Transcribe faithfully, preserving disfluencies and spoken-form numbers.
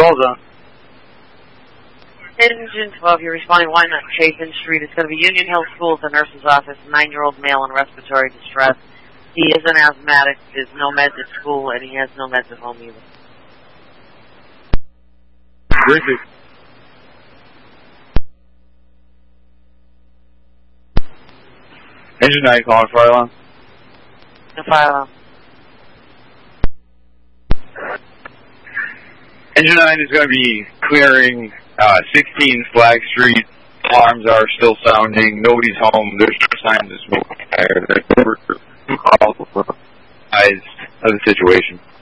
call zone. Engine twelve, you're responding, why not Chapin Street? It's going to be Union Hill School at the nurse's office, nine-year-old male in respiratory distress. He is an asthmatic, there's no meds at school, and he has no meds at home either. Grizzly. Engine nine calling fire alarm. The fire alarm. Engine nine is going to be clearing uh, sixteen Flag Street. Alarms are still sounding. Nobody's home. There's no signs of smoke fire. There's no calls of the situation.